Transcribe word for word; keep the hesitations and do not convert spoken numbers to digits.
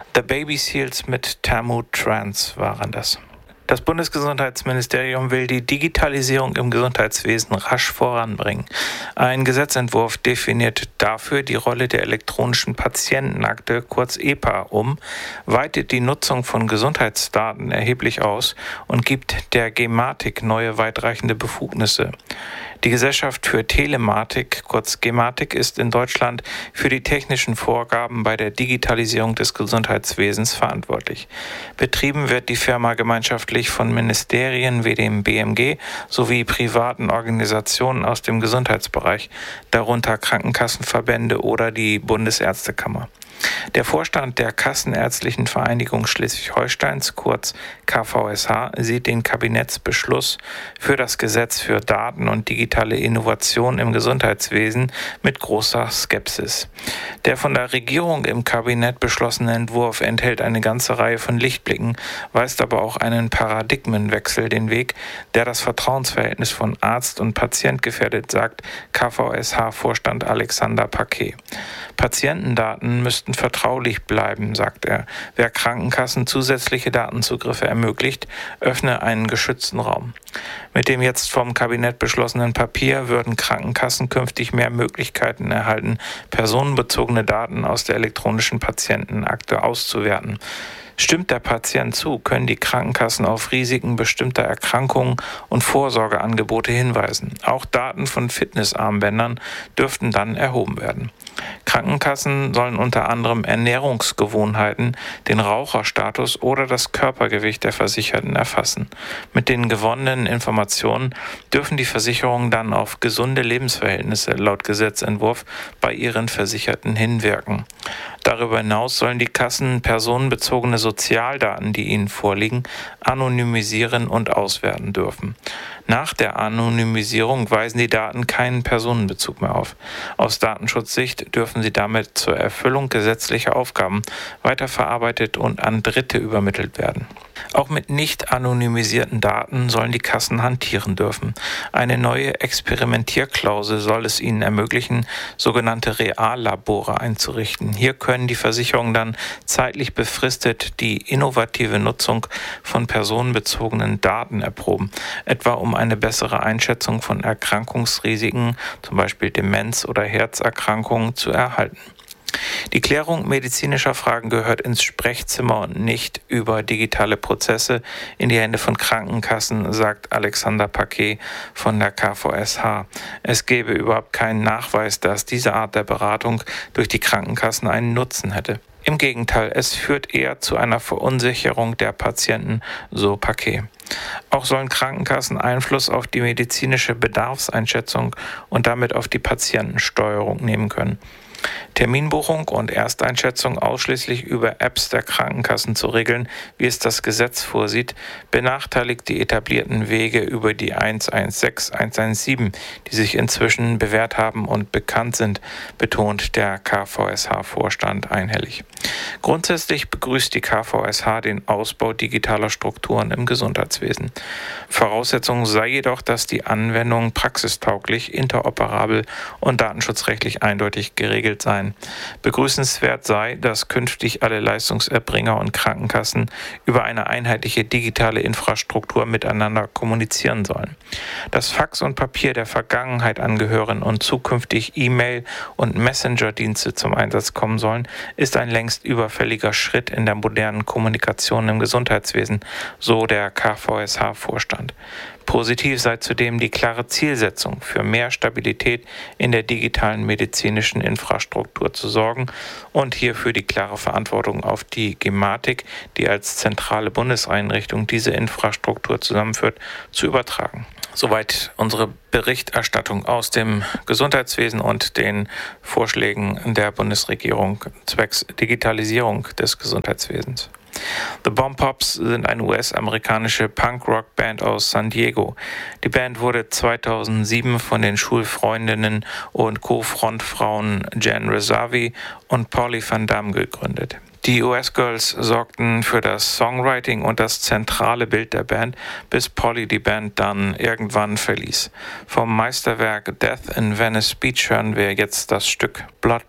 The Baby Seals mit Tamu Trans waren das. Das Bundesgesundheitsministerium will die Digitalisierung im Gesundheitswesen rasch voranbringen. Ein Gesetzentwurf definiert dafür die Rolle der elektronischen Patientenakte, kurz E P A, um, weitet die Nutzung von Gesundheitsdaten erheblich aus und gibt der Gematik neue weitreichende Befugnisse. Die Gesellschaft für Telematik, kurz Gematik, ist in Deutschland für die technischen Vorgaben bei der Digitalisierung des Gesundheitswesens verantwortlich. Betrieben wird die Firma gemeinschaftlich von Ministerien wie dem B M G sowie privaten Organisationen aus dem Gesundheitsbereich, darunter Krankenkassenverbände oder die Bundesärztekammer. Der Vorstand der Kassenärztlichen Vereinigung Schleswig-Holsteins, kurz K V S H, sieht den Kabinettsbeschluss für das Gesetz für Daten und digitale Innovation im Gesundheitswesen mit großer Skepsis. Der von der Regierung im Kabinett beschlossene Entwurf enthält eine ganze Reihe von Lichtblicken, weist aber auch einen Paradigmenwechsel den Weg, der das Vertrauensverhältnis von Arzt und Patient gefährdet, sagt K V S H-Vorstand Alexander Paquet. Patientendaten müssten vertraulich bleiben, sagt er. Wer Krankenkassen zusätzliche Datenzugriffe ermöglicht, öffne einen geschützten Raum. Mit dem jetzt vom Kabinett beschlossenen Papier würden Krankenkassen künftig mehr Möglichkeiten erhalten, personenbezogene Daten aus der elektronischen Patientenakte auszuwerten. Stimmt der Patient zu, können die Krankenkassen auf Risiken bestimmter Erkrankungen und Vorsorgeangebote hinweisen. Auch Daten von Fitnessarmbändern dürften dann erhoben werden. Krankenkassen sollen unter anderem Ernährungsgewohnheiten, den Raucherstatus oder das Körpergewicht der Versicherten erfassen. Mit den gewonnenen Informationen dürfen die Versicherungen dann auf gesunde Lebensverhältnisse laut Gesetzentwurf bei ihren Versicherten hinwirken. Darüber hinaus sollen die Kassen personenbezogene Sozialdaten, die ihnen vorliegen, anonymisieren und auswerten dürfen. Nach der Anonymisierung weisen die Daten keinen Personenbezug mehr auf. Aus Datenschutzsicht dürfen sie damit zur Erfüllung gesetzlicher Aufgaben weiterverarbeitet und an Dritte übermittelt werden. Auch mit nicht anonymisierten Daten sollen die Kassen hantieren dürfen. Eine neue Experimentierklausel soll es ihnen ermöglichen, sogenannte Reallabore einzurichten. Hier können die Versicherungen dann zeitlich befristet die innovative Nutzung von personenbezogenen Daten erproben, etwa um eine bessere Einschätzung von Erkrankungsrisiken, zum Beispiel Demenz oder Herzerkrankungen, zu erhalten. Die Klärung medizinischer Fragen gehört ins Sprechzimmer und nicht über digitale Prozesse in die Hände von Krankenkassen, sagt Alexander Paquet von der K V S H. Es gäbe überhaupt keinen Nachweis, dass diese Art der Beratung durch die Krankenkassen einen Nutzen hätte. Im Gegenteil, es führt eher zu einer Verunsicherung der Patienten, so Paquet. Auch sollen Krankenkassen Einfluss auf die medizinische Bedarfseinschätzung und damit auf die Patientensteuerung nehmen können. Terminbuchung und Ersteinschätzung ausschließlich über Apps der Krankenkassen zu regeln, wie es das Gesetz vorsieht, benachteiligt die etablierten Wege über die eins eins sechs, eins eins sieben, die sich inzwischen bewährt haben und bekannt sind, betont der K V S H-Vorstand einhellig. Grundsätzlich begrüßt die K V S H den Ausbau digitaler Strukturen im Gesundheitswesen. Voraussetzung sei jedoch, dass die Anwendungen praxistauglich, interoperabel und datenschutzrechtlich eindeutig geregelt seien. Begrüßenswert sei, dass künftig alle Leistungserbringer und Krankenkassen über eine einheitliche digitale Infrastruktur miteinander kommunizieren sollen. Dass Fax und Papier der Vergangenheit angehören und zukünftig E-Mail- und Messenger-Dienste zum Einsatz kommen sollen, ist ein längst überfälliger Schritt in der modernen Kommunikation im Gesundheitswesen, so der K V S H-Vorstand. Positiv sei zudem die klare Zielsetzung, für mehr Stabilität in der digitalen medizinischen Infrastruktur zu sorgen und hierfür die klare Verantwortung auf die Gematik, die als zentrale Bundeseinrichtung diese Infrastruktur zusammenführt, zu übertragen. Soweit unsere Berichterstattung aus dem Gesundheitswesen und den Vorschlägen der Bundesregierung zwecks Digitalisierung des Gesundheitswesens. The Bomb Pops sind eine U S-amerikanische Punk-Rock-Band aus San Diego. Die Band wurde zweitausendsieben von den Schulfreundinnen und Co-Frontfrauen Jan Rezavi und Polly Van Damme gegründet. Die U S-Girls sorgten für das Songwriting und das zentrale Bild der Band, bis Polly die Band dann irgendwann verließ. Vom Meisterwerk Death in Venice Beach hören wir jetzt das Stück Blood